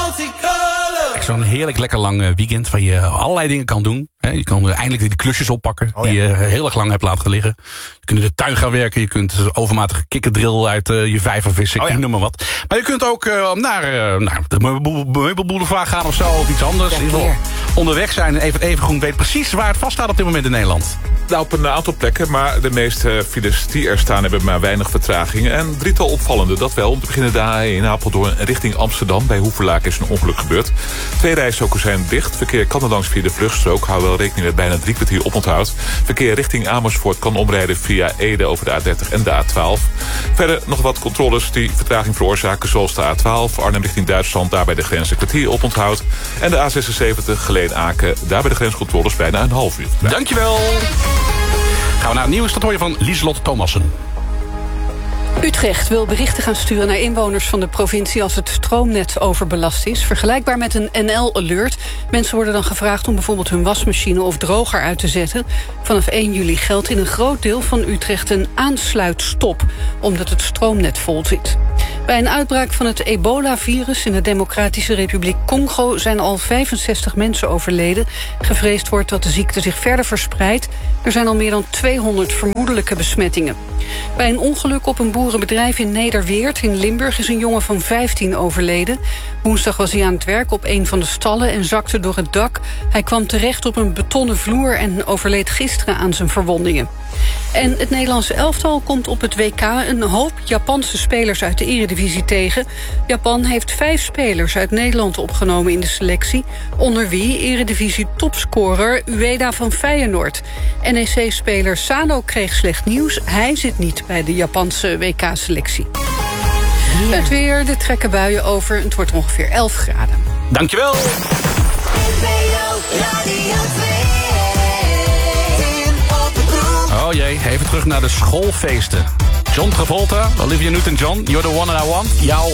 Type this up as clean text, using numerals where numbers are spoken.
Zo'n heerlijk lekker lang weekend waar je allerlei dingen kan doen. Je kan eindelijk die klusjes oppakken die je heel erg lang hebt laten liggen. Je kunt in de tuin gaan werken. Je kunt overmatige kikkerdrill uit je vijver vissen. Ik noem maar wat. Maar je kunt ook naar de meubelboulevard gaan of zo. Of iets anders. In ieder geval onderweg zijn. Even groen weet precies waar het vaststaat op dit moment in Nederland. Nou, op een aantal plekken, maar de meeste files die er staan hebben maar weinig vertraging. En drietal opvallende, dat wel. Om te beginnen de A1 in Apeldoorn richting Amsterdam. Bij Hoevelaak is een ongeluk gebeurd. 2 rijstroken zijn dicht. Verkeer kan er langs via de vluchtstrook. Hou wel rekening met bijna 3 kwartier oponthoud. Verkeer richting Amersfoort kan omrijden via Ede over de A30 en de A12. Verder nog wat controles die vertraging veroorzaken, zoals de A12. Arnhem richting Duitsland, daar bij de grens een kwartier oponthoud. En de A76 Geleen-Aken, daar bij de grenscontroles bijna een half uur. Dankjewel. Gaan we naar het nieuws, dat hoor je van Lieselotte Thomassen. Utrecht wil berichten gaan sturen naar inwoners van de provincie als het stroomnet overbelast is. Vergelijkbaar met een NL-alert. Mensen worden dan gevraagd om bijvoorbeeld hun wasmachine of droger uit te zetten. Vanaf 1 juli geldt in een groot deel van Utrecht een aansluitstop, omdat het stroomnet vol zit. Bij een uitbraak van het ebola-virus in de Democratische Republiek Congo zijn al 65 mensen overleden. Gevreesd wordt dat de ziekte zich verder verspreidt. Er zijn al meer dan 200 vermoedelijke besmettingen. Bij een ongeluk op een boerenbedrijf in Nederweert in Limburg is een jongen van 15 overleden. Woensdag was hij aan het werk op een van de stallen en zakte door het dak. Hij kwam terecht op een betonnen vloer en overleed gisteren aan zijn verwondingen. En het Nederlandse elftal komt op het WK een hoop Japanse spelers uit de Eredivisie tegen. Japan heeft 5 spelers uit Nederland opgenomen in de selectie, onder wie Eredivisie topscorer Ueda van Feyenoord. NEC-speler Sano kreeg slecht nieuws. Hij zit niet bij de Japanse WK-selectie. Het weer, er trekken buien over. Het wordt ongeveer 11 graden. Dankjewel. Oh jee, even terug naar de schoolfeesten. John Travolta, Olivia Newton-John, You're the One I Want. Jouw